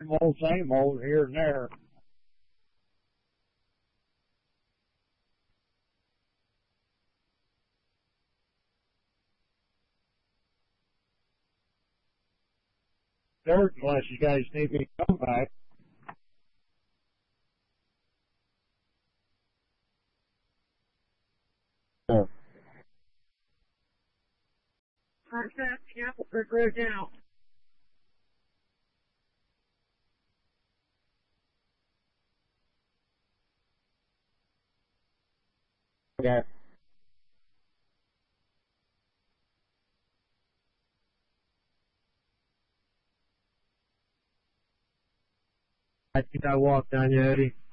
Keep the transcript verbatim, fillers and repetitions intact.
Same old, same old here and there. Dirt, unless you guys need me to come back. Oh. Hard fast, the apple brick road now. Okay. I think I walked on you, Eddie.